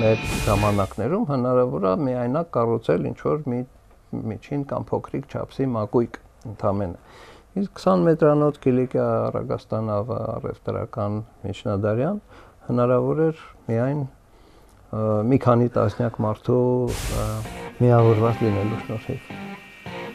մեր ժամանակներում հնարավոր է միայնակ կառուցել ինչ-որ մի միջին կամ փոքրիկ չափսի մակույկ ընդամենը։ Իսկ 20 մետրանոց Կիլիկիա Արագաստանավը առևտրական միջնադարյան հնարավոր էր միայն մի քանի տասնյակ մարդու միավորված լինելու շնորհիվ։